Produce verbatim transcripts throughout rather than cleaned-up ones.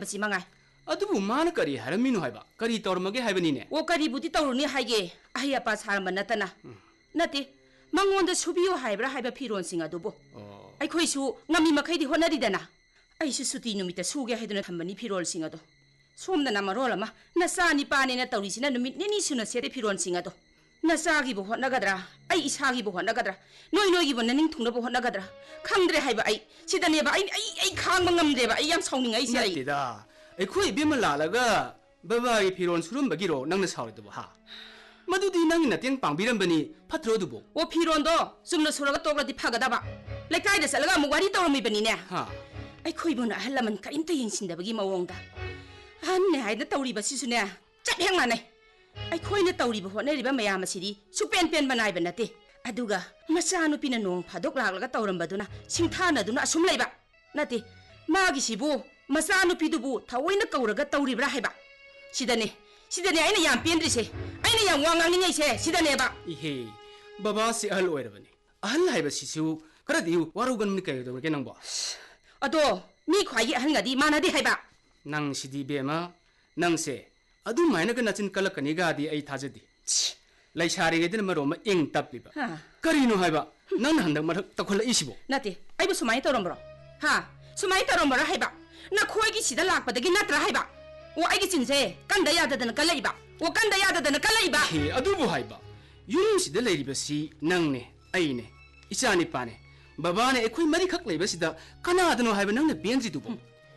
बसी मंगाई अदुबु मान करी हरमिनु हाइबा करी तौरमगे हाइबनीने ओ करी बुदी तौरुनी हाइगे आहिया पा सारम नतना नते मंगोंद सुबियो हाइब्रा हाइबा फिरोन सिंग अदुबो अखोइसु ngami मखैदि होनरिदना आइसु सुति नुमित सुगे हाइदुना थम्बनी फिरोल सिंग अदो सोमदना मरोल अमा नसा निपाने न तौरिसिना नुमित नेनि सुना सेते फिरोन सिंग अदो नसागी बो होनगद्रा आई इसागी बो होनगद्रा नोय नोयगी बो ननिंग थुंगना बो होनगद्रा खंगद्रे हाइबा आई सिदनेबा आई आई आई खांग मंगमद्रेबा आई याम साउनिंग आई से आई नतिदा अखोइ बिम लालगा बाबागी फिरोन सुरुमबगिरो नंगना सावरिदबो हा मदुदी नंग नतेंग पांबिरंबनी फत्रोदुबो ओ फिरोंदो सुमना सुरगा तोगदि फगदाबा लेकाइदा सलगा मुवारी तौरमिबनीने हा अखोइबुना हलमन करिंता यिंसिंदबगी मवोंगदा हन्ने हाइदा तौरिबा सिसुने चहेंग माने अखोइना तौरिबा होनरिबा मयाम सिरि सुपेन पेन बनाइबा नते अदुगा मचानुपिना नोंग फादोक लागलगा तौरंबदुना सिंथानदुना असुम लैबा नते मागी सिबु मचानुपिदुबु थवोइना कौरगा तौरिब्रा हाइबा सिदने सिदने आइना याम पेंद्रिसे आइना याम वांगांगिङैसे सिदनेबा इहे बाबा से अहल ओइरबनी अहल हाइबा सिसु खरदि वारुगन कयदोगे नंबो अदो मी ख्वाइगी अहलगदि मानदि हाइबा नंग सिदि बेमा नंगसे अदु माइनग नचिन कलकनिगादि आई थाजदि लैसारिगेदन मरोम इंग तपिबा करिनो हाइबा नंग हंदक मरक तखल इसिबो नते आइबु सुमाइ तोरमब्रो हा सुमाइ तोरमब्रो हाइबा न खोइगी सिदा लाकपदगी नत्रा हाइबा ओ आइगी चिनसे कंदा याददन कलैबा ओ कंदा याददन कलैबा हे अदुबु हाइबा युम सिदा लैरिबसी नंगने आइने इचानी पाने बाबाने एखोइ मरि खक लैबसिदा कनादनो हाइबा नंगने बेंजिदुबो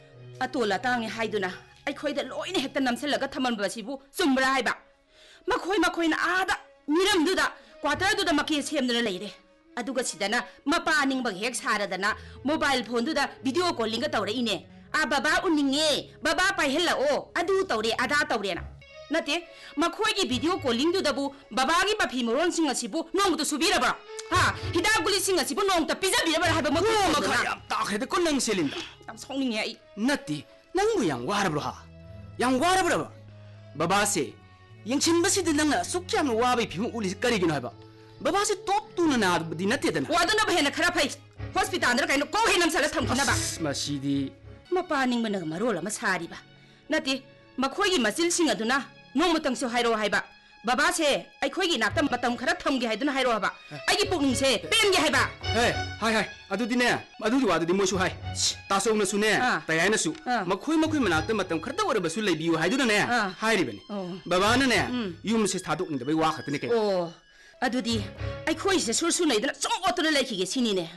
अतोला तांगे हाइदुना अखोइदा लोइने हेक्ता नमसलगा थमनबसिबु चुमब्रा हाइबा मखोइ मखोइना आदा मिरमदुदा क्वार्टरदुदा मके सेमदुना लैरे अदुगा सिदना मपा निंगबग हेक सारदना मोबाइल फोनदुदा वीडियो कॉलिंग तौरे इने आ बाबा उनिंगे बाबा पाइहल्ला ओ अदु तौरे आदा तौरेना नते मखोइगी वीडियो कॉलिंग दुदबु बाबागी मफी मोरन सिंग असिबु नोंगदु सुबिरबा हा हिदा गुली सिंग असिबु नोंगता पिजाबिरबा हाबा मखो मखा याम ताखेद को नंग सेलिंदा याम सौनिंगे आई नति नंगबु yang warabro ha yang warabro baba se yengchin basidi nangna sukyam wabai phimu uli karigino haba baba se top tuna na di natte dana wadana bahena khara phai hospital andra kaino ko henam sala thamkhina ba masidi mapa ningmana marola masari ba nati makhoigi masil sing aduna nongmatang so hairo haiba baba se aikhoigi nakta matam khara thamge haiduna hairo haba aigi pukning se penge haiba hey hai hai adudine adudi wadudi mosu hai tasong na sune tayai na su makhoi makhoi manakta matam kharda waraba su leibiu haiduna ne hairibani baba na ne yum se thaduk ni bai wa khatne ke oh adudi aikhoi se sur su neidana som otuna lekhige sini ne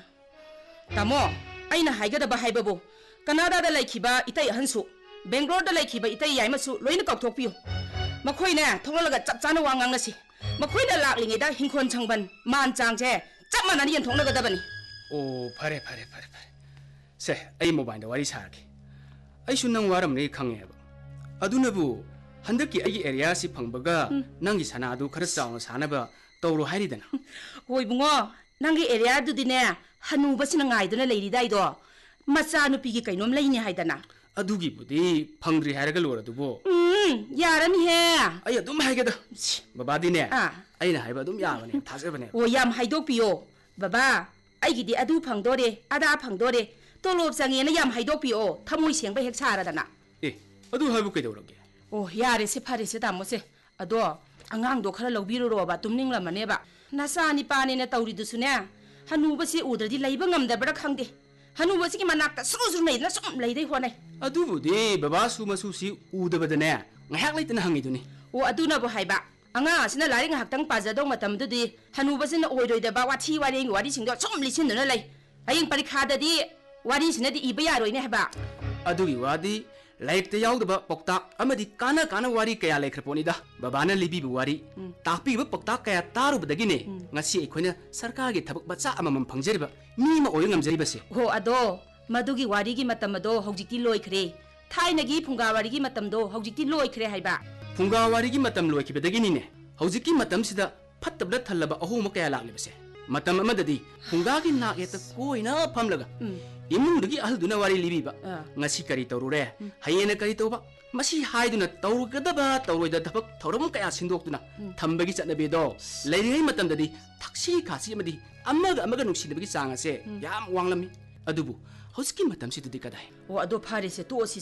tamo aina haigada ba haibabu Canada da laikhiba itai hansu Bangalore da laikhiba itai yaimasu loina kaukthokpiu मखोइने थोलगा चप चाना वांगांगसी मखोइने लाकलिङेदा हिंखोन छंगबन मान चांगसे चप मानानि यनथोंनगदबनि ओ फरे फरे फरे फरे से आई mobile वारी सारके आई सुनंग वारम ने खंगेबा अदुनबु हंदकी आई एरिया सि फंगबगा नंगी सनादु खर चावना सानबा तौरो हारिदना होय बुंगो नंगी area दुदिने हनुबसिना ngaiduna leiridaido macha nupi kainom leini haidana अदुगी बुदी फंग्री हारगा लोर दुबो उम यारन हे अय अदुम हाइगेदा बाबादी ने अइना हाइबा अदुम याबने थाजबने ओ याम हाइदोपियो बाबा अइगिदी अदु फंगदोरे आदा फंगदोरे तोलोब संगेना याम हाइदोपियो थमोइ सेंबा हेक सारादना ए अदु हाइबु कैदौरगे ओ यारे से फारे से तामोसे अदो अंगांग दो खरा लौबिरोबा तुमनिंगलमनेबा नासानि पानेना तौरिदुसुने हनुबसे उद्रदि लैबा ngamdabra khangde हनुबसी की मनाक्ता सुरु सुरु नहीं ना सुम लेदे होने अदुबुदे बाबा सुमसु सी उदबदने ngahak leitna hangiduni o aduna bo haiba anga asina laring haktang pajadong matamdudi hanubasina oiroida ba wathi wari wari singdo som lisin na lei aying parikha dadi wari sina di iba yaroi ne haba adugi wadi laikte yaudaba pokta amadi kana kana wari kaya lekhraponi da babana libi bu wari tapi ba pokta kaya tarubdagi ne ngasi ekhona sarkar gi thabak bacha amamam phangjeriba mi ma oy ngamjeriba se ho ado madugi wari gi matamado hogjikti loikhre थाइनगी फुंगावारी की मतम दो हौजिकी लोइखरे हाइबा फुंगावारी की मतम लोइखिबदगी निने हौजिकी मतम सिदा फत्तबदा थल्लबा अहुम कया लागलिबसे मतम अमददी फुंगागी नागेत कोइना फमलगा इमुंदगी अहलदुना वारी लिबिबा ngasi kari tawrure hayena kari tawba masi haiduna tawrugdaba tawroida thapak thawram kaya sindokduna thambagi chatnabe do leirei matam dadi thaksi khasi amadi amaga amaga nuksinabagi changa se yam wanglami adubu hosiki matam si dudi kadai o ado phare se to si se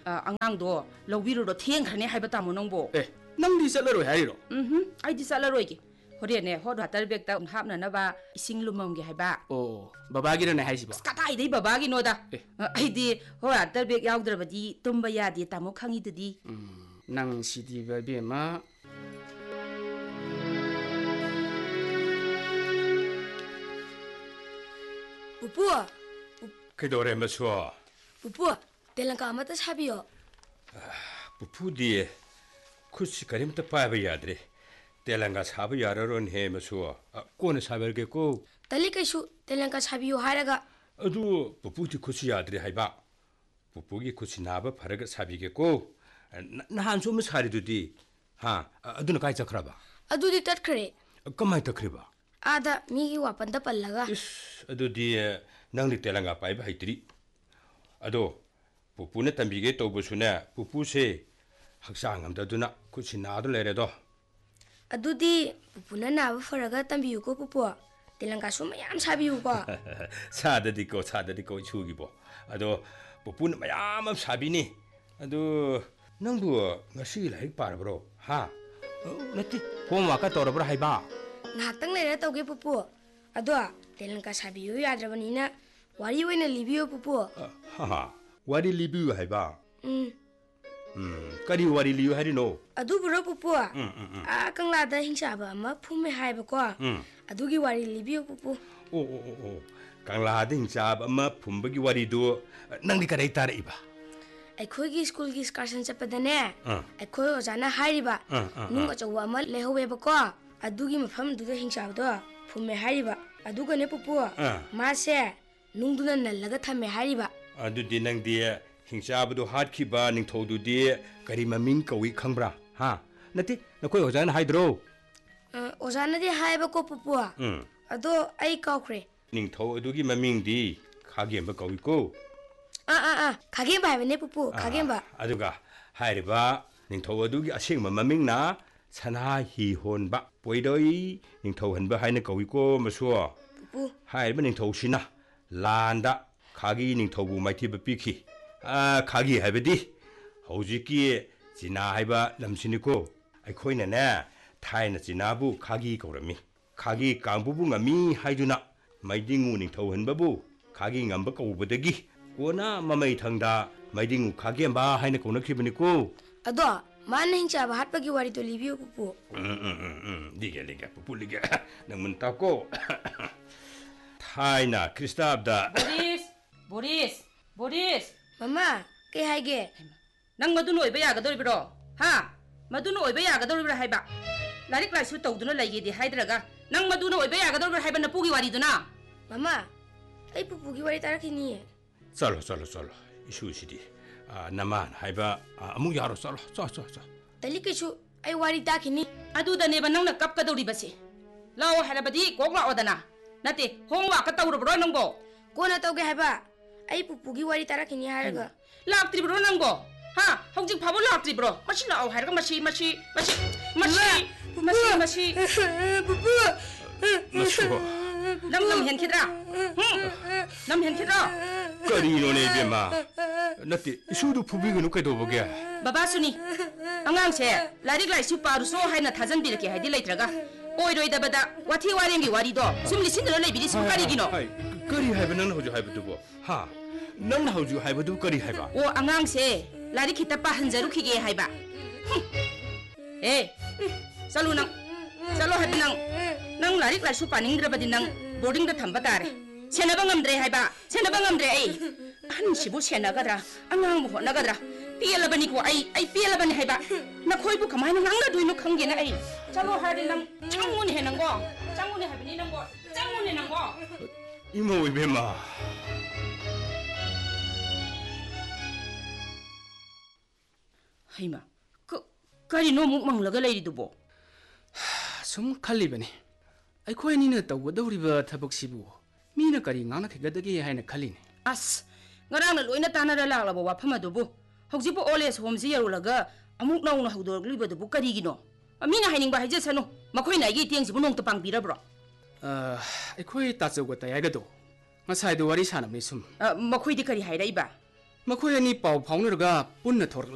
ꯑꯉꯥꯡꯗꯣ ꯂꯧꯕꯤꯔꯨꯔꯣ ꯊꯦꯡꯈ꯭ꯔꯅꯤ ꯍꯥꯏꯕ ꯇꯥꯃꯣ ꯅꯪꯕꯣ ꯑꯦ ꯅꯪꯗꯤ ꯆꯠꯂꯔꯣꯏ ꯍꯥꯏꯔꯤꯔꯣ ꯎꯝꯍꯨꯝ ꯑꯩꯗꯤ ꯆꯠꯂꯔꯣꯏꯒꯦ ꯍꯣꯔꯦꯟꯅꯦ ꯍꯣꯠ water ꯕꯦꯒꯇ ꯍꯥꯞꯅꯅꯕ ꯏꯁꯤꯡ ꯂꯨꯝꯃꯝꯒꯦ ꯍꯥꯏꯕ ꯑꯣ ꯕꯕꯥꯒꯤꯔꯅꯦ ꯍꯥꯏꯁꯤꯕꯣ ꯀꯗꯥꯏꯗꯩ ꯕꯕꯥꯒꯤꯅꯣꯗ ꯑꯩꯗꯤ ꯍꯣꯠ ꯋꯥꯇꯔ ꯕꯦꯒ ꯌꯥꯎꯗ꯭ꯔꯕꯗꯤ ꯇꯨꯝꯕ ꯌꯥꯗꯦ ꯇꯥꯃꯣ ꯈꯪꯉꯤꯗꯨꯗꯤ ꯅꯪ ꯁꯤꯗꯤ ꯕꯦꯝꯃ ꯄꯨꯄꯨ ꯀꯩꯗꯧꯔꯦ ꯃꯁꯨ ꯄꯨꯄꯨ ꯇꯦꯂꯪꯀꯥ ꯑꯃꯇ ꯁꯥꯕꯤꯌꯣ ꯄꯨꯄꯨꯗꯤ ꯈꯨꯠꯁꯤ ꯀꯔꯤꯝꯇ ꯄꯥꯏꯕ ꯌꯥꯗ꯭ꯔꯦ ꯇꯦꯂꯪꯀꯥ ꯁꯥꯕ ꯌꯥꯔꯔꯣꯏꯅꯦ ꯃꯁꯨ ꯀꯣꯟꯅ ꯁꯥꯕꯤꯔꯒꯦꯀꯣ ꯇꯜꯂꯤ ꯀꯩꯁꯨ ꯇꯦꯂꯪꯀꯥ ꯁꯥꯕꯤꯌꯣ ꯍꯥꯏꯔꯒ ꯑꯗꯨ ꯄꯨꯄꯨꯗꯤ ꯈꯨꯠꯁꯤ ꯌꯥꯗ꯭ꯔꯦ ꯍꯥꯏꯕ ꯄꯨꯄꯨꯒꯤ ꯈꯨꯠꯁꯤ ꯅꯥꯕ ꯐꯔꯒ ꯁꯥꯕꯤꯒꯦꯀꯣ ꯅꯍꯥꯟꯁꯨ ꯑꯃ ꯁꯥꯔꯤꯗꯨꯗꯤ ꯍꯥ ꯑꯗꯨꯅ ꯀꯥꯏ ꯆꯠꯈ꯭ꯔꯕ ꯑꯗꯨꯗꯤ ꯇꯠꯈ꯭ꯔꯦ ꯀꯃꯥꯏ ꯇꯠꯈ꯭ꯔꯤꯕ ꯑꯥꯗ ꯃꯤꯒꯤ ꯋꯥꯄꯟꯗ ꯄꯜꯂꯒ ꯏꯁ ꯑꯗꯨꯗꯤ ꯅꯪꯗꯤ ꯇꯦꯂꯪꯀꯥ ꯄꯥꯏꯕ ꯍꯩꯇ꯭ꯔꯤ ꯑꯗꯣ ꯄꯨꯄꯨꯅ ꯇꯝꯕꯤꯒꯦ ꯇꯧꯕꯁꯨꯅꯦ ꯄꯨꯄꯨꯁꯦ ꯍꯛꯆꯥꯡ ꯉꯝꯗꯗꯨꯅ ꯈꯨꯠꯁꯤ ꯅꯥꯗꯨꯅ ꯂꯩꯔꯦꯗꯣ ꯑꯗꯨꯗꯤ ꯄꯨꯄꯨꯅ ꯅꯥꯕ ꯐꯔꯒ ꯇꯝꯕꯤꯌꯨꯀꯣ ꯄꯨꯄꯨ ꯇꯦꯂꯪꯀꯥꯁꯨ ꯃꯌꯥꯝ ꯁꯥꯕꯤꯌꯨꯀꯣ ꯁꯥꯗꯗꯤꯀꯣ ꯁꯥꯗꯗꯤꯀꯣ ꯏꯁꯨꯒꯤꯕꯣ ꯑꯗꯣ ꯄꯨꯄꯨꯅ ꯃꯌꯥꯝ ꯑꯃ ꯁꯥꯕꯤꯅꯤ ꯑꯗꯨ ꯅꯪꯕꯨ ꯉꯁꯤ ꯂꯥꯏꯔꯤꯛ ꯄꯥꯔꯕ꯭ꯔꯣ ꯍꯥ ꯅꯠꯇꯦ ꯍꯣꯝꯋꯥꯔꯛꯀ ꯇꯧꯔꯕ꯭ꯔꯥ ꯍꯥꯏꯕ ꯉꯥꯏꯍꯥꯛꯇꯪ ꯂꯩꯔ ꯇꯧꯒꯦ ꯄꯨꯄꯨ ꯑꯗꯣ ꯇꯦꯂꯪꯀꯥ ꯁꯥꯕꯤꯌꯨ ꯌꯥꯗ꯭ꯔꯕꯅꯤꯅ ꯋꯥꯔꯤ ꯑꯣꯏꯅ ꯂꯤꯕꯤꯌꯨ ꯄꯨꯄꯨ ꯍꯥ ꯋꯥꯔꯤ ꯂꯤꯕꯤꯌꯨ ꯍꯥꯏꯕ ꯎꯝ ꯎꯝ ꯀꯔꯤ ꯋꯥꯔꯤ ꯂꯤꯌꯨ ꯍꯥꯏꯔꯤꯅꯣ ꯑꯗꯨꯕꯨꯔꯣ ꯄꯨꯄꯨ ꯎꯝ ꯎꯝ ꯎꯝ ꯑꯥ ꯀꯪꯂꯥꯗ ꯍꯤꯡꯆꯥꯕ ꯑꯃ ꯐꯨꯝꯃꯦ ꯍꯥꯏꯕꯀꯣ ꯎꯝ ꯑꯗꯨꯒꯤ ꯋꯥꯔꯤ ꯂꯤꯕꯤꯌꯨ ꯄꯨꯄꯨ ꯑꯣ ꯑꯣ ꯑꯣ ꯑꯣ ꯀꯪꯂꯥꯗ ꯍꯤꯡꯆꯥꯕ ꯑꯃ ꯐꯨꯝꯕꯒꯤ ꯋꯥꯔꯤꯗꯨ ꯅꯪꯗꯤ ꯀꯗꯥꯏ ꯇꯥꯔꯛꯏꯕ ꯑꯩꯈꯣꯏꯒꯤ ꯁ꯭ꯀꯨꯜꯒꯤ ꯏꯁꯀꯥꯔꯁꯟ ꯆꯠꯄꯗꯅꯦ ꯑꯥ ꯑꯩꯈꯣꯏ ꯑꯣꯖꯥꯅ ꯍꯥꯏꯔꯤꯕ ꯑꯥ ꯑꯥ ꯅꯨꯡ ꯑꯆꯧꯕ ꯑꯃ ꯂꯩꯍꯧꯋꯦꯕꯀꯣ ꯑꯗꯨꯒꯤ ꯃꯐꯝꯗꯨꯗ ꯍꯤꯡꯆꯥꯕꯗꯣ ꯐꯨꯝꯃꯦ ꯍꯥꯏꯔꯤꯕ ꯑꯗꯨꯒꯅꯦ ꯄꯨꯄꯨ ꯑꯥ ꯃꯥꯁꯦ ꯅꯨꯡꯗꯨꯅ ꯅꯜꯂꯒ ꯊꯝꯃꯦ ꯍꯥꯏꯔꯤꯕ ꯑꯗꯨꯗꯤ ꯅꯪꯗꯤ ꯍꯤꯡꯆꯥꯕꯗꯨ ꯍꯥꯠꯈꯤꯕ ꯅꯤꯡꯊꯧꯗꯨꯗꯤ ꯀꯔꯤ ꯃꯃꯤꯡ ꯀꯧꯏ ꯈꯪꯕ꯭ꯔꯥ ꯍꯥ ꯅꯠꯇꯦ ꯅꯈꯣꯏ ꯑꯣꯖꯥꯅ ꯍꯥꯏꯗ꯭ꯔꯣ ꯑꯣꯖꯥꯅꯗꯤ ꯍꯥꯏꯌꯦꯕꯀꯣ ꯄꯨꯄꯨ ꯎꯝ ꯑꯗꯣ ꯑꯩ ꯀꯥꯎꯈ꯭ꯔꯦ ꯅꯤꯡꯊꯧ ꯑꯗꯨꯒꯤ ꯃꯃꯤꯡꯗꯤ ꯈꯥꯒꯦꯝꯕ ꯀꯧꯏꯀꯣ ꯑꯥ ꯑꯥ ꯑꯥ ꯈꯥꯒꯦꯝꯕ ꯍꯥꯏꯕꯅꯦ ꯄꯨꯄꯨ ꯈꯥꯒꯦꯝꯕ ꯑꯗꯨꯒ ꯍꯥꯏꯔꯤꯕ ꯅꯤꯡꯊꯧ ꯑꯗꯨꯒꯤ ꯑꯁꯦꯡꯕ ꯃꯃꯤꯡꯅ ꯁꯅꯥ ꯍꯤ ꯍꯣꯟꯕ ꯄꯣꯏꯔꯩ ꯅꯤꯡꯊꯧꯍꯟꯕ ꯍꯥꯏꯅ ꯀꯧꯏꯀꯣ ꯃꯁꯨ ꯄꯨꯄꯨ ꯍꯥꯏꯔꯤꯕ ꯅꯤꯡꯊꯧꯁꯤꯅ ꯂꯥꯟꯗ ꯈꯥꯒꯤ ꯅꯤꯡꯊꯧꯕꯨ ꯃꯥꯏꯊꯤꯕ ꯄꯤꯈꯤ ꯈꯥꯒꯤ ꯍꯥꯏꯕꯗꯤ ꯍꯧꯖꯤꯛꯀꯤ ꯆꯤꯅꯥ ꯍꯥꯏꯕ ꯂꯝꯁꯤꯅꯤꯀꯣ ꯑꯩꯈꯣꯏꯅꯅꯦ ꯊꯥꯏꯅ ꯆꯤꯅꯥꯕꯨ ꯈꯥꯒꯤ ꯀꯧꯔꯝꯃꯤ ꯈꯥꯒꯤ ꯀꯥꯡꯕꯨꯕꯨ ꯉꯝꯃꯤ ꯍꯥꯏꯗꯨꯅ ꯃꯩꯗꯤꯡꯉꯨ ꯅꯤꯡꯊꯧꯍꯟꯕꯕꯨ ꯈꯥꯒꯤ ꯉꯝꯕ ꯀꯧꯕꯗꯒꯤ ꯀꯣꯟꯅ ꯃꯃꯩꯊꯪꯗ ꯃꯩꯗꯤꯡꯉꯨ ꯈꯥꯒꯦꯝꯕ ꯍꯥꯏꯅ ꯀꯧꯅꯈꯤꯕꯅꯤꯀꯣ ꯑꯗꯣ ꯃꯥꯅ ꯍꯤꯡꯆꯥꯕ ꯍꯥꯠꯄꯒꯤ ꯋꯥꯔꯤꯗꯣ ꯂꯤꯕꯤꯌꯨ ꯄꯨꯄꯨ ꯎꯝ ꯎꯝ ꯎꯝ ꯎꯝ ꯂꯤꯒꯦ ꯂꯤꯒꯦ ꯄꯨꯄꯨ ꯂꯤꯒꯦ ꯅꯪ mun ꯇꯥꯎꯀꯣ ꯊꯥꯏꯅ ꯈ꯭ꯔꯤꯁꯇꯥब्ꯗ 보리스 보리스 보리스 ꯃꯃꯥ ꯀꯩ ꯍꯥꯏꯒꯦ ꯅꯪ ꯃꯗꯨꯅ ꯑꯣꯏꯕ ꯌꯥꯒꯗꯧꯔꯤꯕ꯭ꯔꯣ ꯍꯥ ꯃꯗꯨꯅ ꯑꯣꯏꯕ ꯌꯥꯒꯗꯧꯔꯤꯕ꯭ꯔꯥ ꯍꯥꯏꯕ ꯂꯥꯏꯔꯤꯛ ꯂꯥꯏꯁꯨ ꯇꯧꯗꯨꯅ ꯂꯩꯒꯦꯗꯤ ꯍꯥꯏꯗ꯭ꯔꯒ ꯅꯪ ꯃꯗꯨꯅ ꯑꯣꯏꯕ ꯌꯥꯒꯗꯧꯔꯤꯕ꯭ꯔꯥ ꯍꯥꯏꯕ ꯅꯄꯨꯒꯤ ꯋꯥꯔꯤꯗꯨꯅ ꯃꯃꯥ ꯑꯩ ꯄꯨꯄꯨꯒꯤ ꯋꯥꯔꯤ ꯇꯥꯔꯛꯈꯤꯅꯤꯌꯦ ꯆꯠꯂꯣ ꯆꯠꯂꯣ ꯆꯠꯂꯣ ꯏꯁꯨꯁꯤꯗꯤ ꯅꯃꯥꯟ ꯍꯥꯏꯕ ꯑꯃꯨꯛ ꯌꯥꯔꯣ ꯆꯠꯂꯣ ꯆꯣ ꯆꯣ ꯆꯣ ꯇꯜꯂꯤ ꯀꯩꯁꯨ ꯑꯩ ꯋꯥꯔꯤ ꯇꯥꯈꯤꯅꯤ ꯑꯗꯨꯗꯅꯦꯕ ꯅꯪꯅ ꯀꯞꯀꯗꯧꯔꯤꯕꯁꯦ ꯂꯥꯛꯑꯣ ꯍꯥꯏꯔꯕꯗꯤ ꯀꯣꯛ ꯂꯥꯛꯑꯣꯗꯅ ꯅꯠꯇꯦ ꯍꯣꯝꯋꯥꯔꯛꯀ ꯇꯧꯔꯕ꯭ꯔꯣ ꯅꯪꯕꯣ ꯀꯣꯟꯅ ꯇꯧꯒꯦ ꯍꯥꯏꯕ ꯑꯩ ꯄꯨꯄꯨꯒꯤ ꯋꯥꯔꯤ ꯇꯥꯔꯛꯈꯤꯅꯤ ꯍꯥꯏꯔꯒ ꯂꯥꯛꯇ꯭ꯔꯤꯕ꯭ꯔꯣ ꯅꯪꯕꯣ ꯍꯥ ꯍꯧꯖꯤꯛ ꯐꯥꯎꯕ ꯂꯥꯛꯇ꯭ꯔꯤꯕ꯭ꯔꯣ ꯃꯁꯤ ꯂꯥꯛꯑꯣ ꯍꯥꯏꯔꯒ ꯃꯁꯤ ꯃꯁꯤ ꯃꯁꯤ ꯃꯁꯤ ꯃꯁꯤ ꯃꯁꯤ ꯄꯨꯄꯨ ꯃꯁꯨ ꯅꯪ ꯂꯝ ꯍꯦꯟꯈꯤꯗ꯭ꯔꯥ ꯂꯝ ꯍꯦꯟꯈꯤꯗ꯭ꯔꯣ ꯀꯔꯤꯅꯣꯅꯦ 이베마 ꯅꯠꯇꯦ ꯏꯁꯨꯗꯨ ꯐꯨꯕꯤꯒꯅꯨ ꯀꯩꯗꯧꯕꯒꯦ ꯕꯕꯥꯁꯨꯅꯤ ꯑꯉꯥꯡꯁꯦ ꯂꯥꯏꯔꯤꯛ ꯂꯥꯏꯁꯨ ꯄꯥꯔꯨꯁꯣ ꯍꯥꯏꯅ ꯊꯥꯖꯟꯕꯤꯔꯛꯀꯦ ꯍꯥꯏꯗꯤ ꯂꯩꯇ꯭ꯔꯒ ꯑꯣꯏꯔꯣꯏꯗꯕꯗ ꯋꯥꯊꯤ ꯋꯥꯔꯦꯝꯒꯤ ꯋꯥꯔꯤꯗꯣ ꯁꯨꯝ ꯂꯤꯁꯤꯟꯗꯨꯅ ꯂꯩꯕꯤꯔꯤꯁꯤꯕꯨ ꯀꯔꯤꯒꯤꯅꯣ ꯀꯔꯤ ꯍꯥꯏꯕ ꯅꯪꯅ ꯍꯧꯖꯤꯛ ꯍꯥꯏꯕꯗꯨꯕꯣ ꯍꯥ ꯅꯪꯅ ꯍꯧꯖꯤꯛ ꯍꯥꯏꯕꯗꯨ ꯀꯔꯤ ꯍꯥꯏꯕ ꯑꯣ ꯑꯉꯥꯡꯁꯦ ꯂꯥꯏꯔꯤꯛ ꯈꯤꯇ ꯄꯥꯍꯟꯖꯔꯨꯈꯤꯒꯦ ꯍꯥꯏꯕ ꯑꯦ ꯆꯠꯂꯨ ꯅꯪ ꯆꯠꯂꯣ ꯍꯥꯏꯕ ꯅꯪ ꯅꯪ ꯂꯥꯏꯔꯤꯛ ꯂꯥꯏꯁꯨ ꯄꯥꯅꯤꯡꯗ꯭ꯔꯕꯗꯤ ꯅꯪ ꯕꯣꯔꯗꯤꯡꯗ ꯊꯝꯕ ꯇꯥꯔꯦ ꯁꯦꯟꯅꯕ ꯉꯝꯗ꯭ꯔꯦ ꯍꯥꯏꯕ ꯁꯦꯟꯅꯕ ꯉꯝꯗ꯭ꯔꯦ ꯑꯩ ꯑꯍꯟꯁꯤꯕꯨ ꯁꯦꯟꯅꯒꯗ꯭ꯔꯥ ꯑꯉꯥꯡꯕꯨ ꯍꯣꯠꯅꯒꯗ꯭ꯔꯥ ꯄꯦꯜꯂꯕꯅꯤꯀꯣ ꯑꯩ ꯑꯩ ꯄꯦꯜꯂꯕꯅꯤ ꯍꯥꯏꯕ ꯅꯈꯣꯏꯕꯨ ꯀꯃꯥꯏꯅ ꯉꯥꯡꯅꯗꯣꯏꯅꯣ ꯈꯪꯒꯦꯅ ꯑꯩ ꯆꯠꯂꯣ ꯍꯥꯏꯔꯗꯤ ꯅꯪ ꯆꯪꯉꯨꯅꯦꯍꯦ ꯅꯪꯕꯣ ꯆꯪꯉꯨꯅꯦ ꯍꯥꯏꯕꯅꯤ ꯅꯪꯕꯣ ꯆꯪꯉꯨꯅꯦ ꯅꯪꯕꯣ 이모 이베마 ꯍꯩꯃ ꯀꯔꯤꯅꯣ ꯑꯃꯨꯛ ꯃꯪꯂꯒ ꯂꯩꯔꯤꯗꯨꯕꯣ ꯁꯨꯝ ꯈꯜꯂꯤꯕꯅꯤ ꯑꯩꯈꯣꯏ ꯑꯅꯤꯅ ꯇꯧꯒꯗꯧꯔꯤꯕ ꯊꯕꯛꯁꯤꯕꯨ ꯃꯤꯅ ꯀꯔꯤ ꯉꯥꯡꯅꯈꯤꯒꯗꯒꯦ ꯍꯥꯏꯅ ꯈꯜꯂꯤꯅꯤ ꯑꯁ ꯉꯔꯥꯡꯅ ꯂꯣꯏꯅ ꯇꯥꯟꯅꯔ ꯂꯥꯛꯂꯕ ꯋꯥꯐꯝ ꯑꯗꯨꯕꯨ ꯍꯧꯖꯤꯛꯄꯨ ꯑꯣꯜ ꯑꯦꯖ ꯍꯣꯝꯁꯤ ꯌꯧꯔꯨꯂꯒ ꯑꯃꯨꯛ ꯅꯧꯅ ꯍꯧꯗꯣꯔꯛꯂꯤꯕꯗꯨꯕꯨ ꯀꯔꯤꯒꯤꯅꯣ ꯃꯤꯅ ꯍꯥꯏꯅꯤꯡꯕ ꯍꯥꯏꯖꯁꯅꯨ ꯃꯈꯣꯏꯅ ꯑꯩꯒꯤ ꯏꯇꯦꯡꯁꯤꯕꯨ ꯅꯣꯡꯇ ꯄꯥꯡꯕꯤꯔꯕ꯭ꯔꯣ ꯑꯩꯈꯣꯏ ꯇꯥꯆꯧꯒ ꯇꯌꯥꯏꯒꯗꯣ ꯉꯁꯥꯏꯗꯣ ꯋꯥꯔꯤ ꯁꯥꯟꯅꯕꯅꯤ ꯁꯨꯝ ꯃꯈꯣꯏꯗꯤ ꯀꯔꯤ ꯍꯥꯏꯔꯛꯏꯕ ꯃꯈꯣꯏ ꯑꯅꯤ ꯄꯥꯎ ꯐꯥꯎꯅꯔꯒ ꯄꯨꯟꯅ ꯊꯣꯔꯛ